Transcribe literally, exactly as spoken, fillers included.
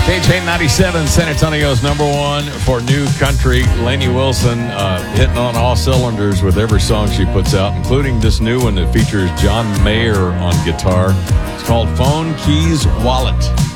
K J ninety-seven, San Antonio's number one for new country. Lainey Wilson uh, hitting on all cylinders with every song she puts out, including this new one that features John Mayer on guitar. It's called Phone Keys Wallet.